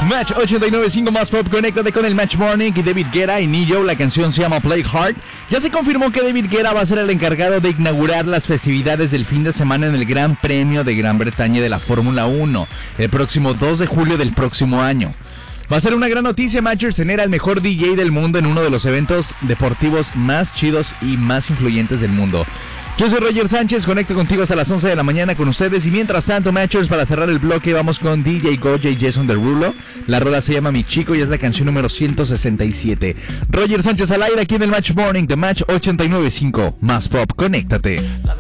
Match 89.5 más pop, conéctate con el Match Morning y David Guetta y Neo. La canción se llama Play Hard. Ya se confirmó que David Guetta va a ser el encargado de inaugurar las festividades del fin de semana en el Gran Premio de Gran Bretaña de la Fórmula 1, el próximo 2 de julio del próximo año. Va a ser una gran noticia, Matchers, tener al mejor DJ del mundo en uno de los eventos deportivos más chidos y más influyentes del mundo. Yo soy Roger Sánchez, conecto contigo hasta las 11 de la mañana con ustedes. Y mientras tanto, Matchers, para cerrar el bloque, vamos con DJ Goya y Jason Derulo. La rola se llama Mi Chico y es la canción número 167. Roger Sánchez al aire aquí en el Match Morning de Match 89.5. Más pop, conéctate.